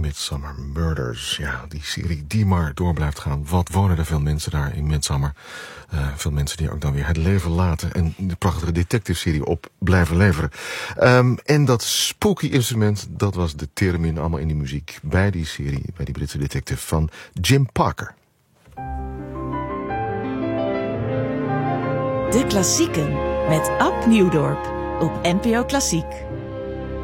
Midsomer Murders. Ja, die serie die maar door blijft gaan. Wat wonen er veel mensen daar in Midsomer. Veel mensen die ook dan weer het leven laten en de prachtige detective-serie op blijven leveren. En dat spooky instrument, dat was de theremin allemaal in die muziek bij die serie, bij die Britse detective van Jim Parker. De Klassieken met Ab Nieuwdorp op NPO Klassiek.